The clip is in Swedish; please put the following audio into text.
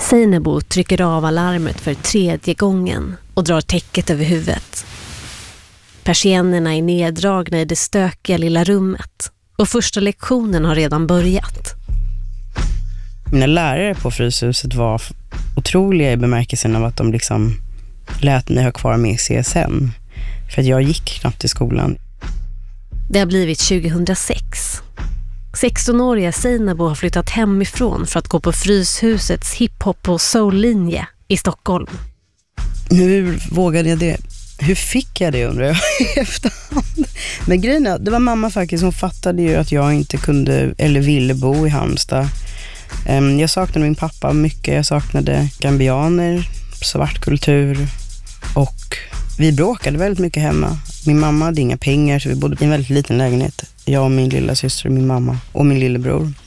Seinabo trycker av alarmet för 3:e gången och drar täcket över huvudet. Persiennerna är neddragna i det stökiga lilla rummet och första lektionen har redan börjat. Mina lärare på Fryshuset var otroliga i bemärkelsen av att de liksom lät mig ha kvar med CSN. För att jag gick knappt i skolan. Det har blivit 2006. 16-åriga Seinabo har flyttat hemifrån för att gå på Fryshusets hiphop- och soul-linje i Stockholm. Hur vågade jag det? Hur fick jag det, undrar jag i efterhand? Men grejen är, det var mamma faktiskt, hon fattade ju att jag inte kunde eller ville bo i Halmstad. Jag saknade min pappa mycket. Jag saknade gambianer, svart kultur och vi bråkade väldigt mycket hemma. Min mamma hade inga pengar så vi bodde i en väldigt liten lägenhet. Jag och min lilla syster och min mamma och min lillebror.